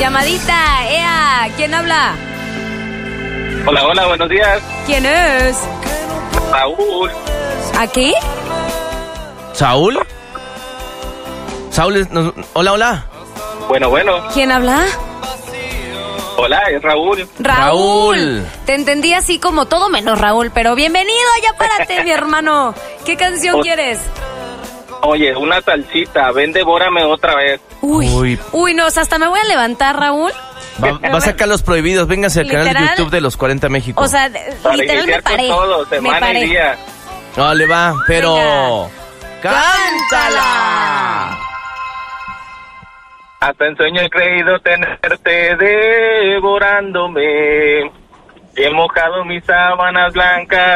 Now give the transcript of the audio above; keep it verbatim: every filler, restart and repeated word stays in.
Llamadita, ea, ¿quién habla? Hola, hola, buenos días. ¿Quién es? Raúl. ¿Aquí? ¿Saúl? Saúl, es- nos- hola, hola. Bueno, bueno. ¿Quién habla? Hola, es Raúl. Raúl. Raúl. Te entendí así como todo menos Raúl, pero bienvenido, ya párate, mi hermano. ¿Qué canción O- quieres? Oye, una salsita. Ven, devórame otra vez. Uy, uy, Uy. no, o sea, hasta me voy a levantar, Raúl. Va, va a sacar los prohibidos. Véngase al canal de Literal. YouTube de los cuarenta México. O sea, de- Para literal me iniciar con paré. todo, me semana paré. y día. No, le va, pero... Venga. ¡Cántala! Hasta en sueño he creído tenerte devorándome. He mojado mis sábanas blancas.